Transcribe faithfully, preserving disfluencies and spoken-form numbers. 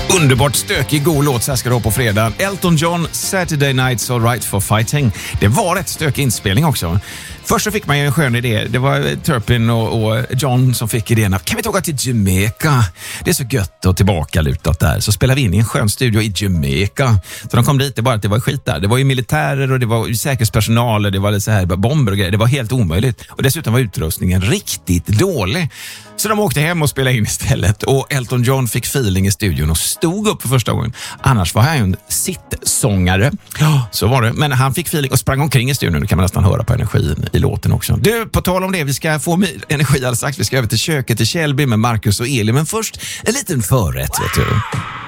Underbart stökig, god låt, så här ska du ha på fredag. Elton John, Saturday Night's All Right for Fighting. Det var rätt stökig inspelning också. Först så fick man ju en skön idé. Det var Turpin och, och John som fick idén. Kan vi ta åka till Jamaica? Det är så gött och tillbaka lutat där. Så spelade vi in i en skön studio i Jamaica. Så de kom dit, det bara att det var skit där. Det var ju militärer och det var säkerhetspersonal och det var så här bomber och grejer. Det var helt omöjligt. Och dessutom var utrustningen riktigt dålig. Så de åkte hem och spelade in istället. Och Elton John fick feeling i studion och stod upp för första gången. Annars var han ju en sittsångare. Ja, så var det. Men han fick feeling och sprang omkring i studion. Det kan man nästan höra på energin i låten också. Du, på tal om det, vi ska få energi alldeles strax. Vi ska över till köket till Kjellby med Marcus och Eli. Men först en liten förrätt, vet du.